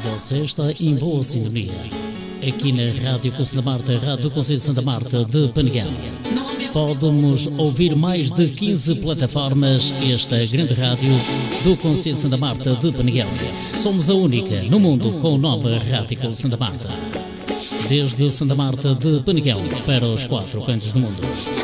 Você está em boa sintonia. Aqui na Rádio Conselho da Marta, Rádio do Conselho de Santa Marta de Peneguel. Podemos ouvir mais de 15 plataformas esta grande rádio do Conselho de Santa Marta de Peneguel. Somos a única no mundo com o nome Rádio Conselho de Santa Marta. Desde Santa Marta de Peneguel para os 4 cantos do mundo.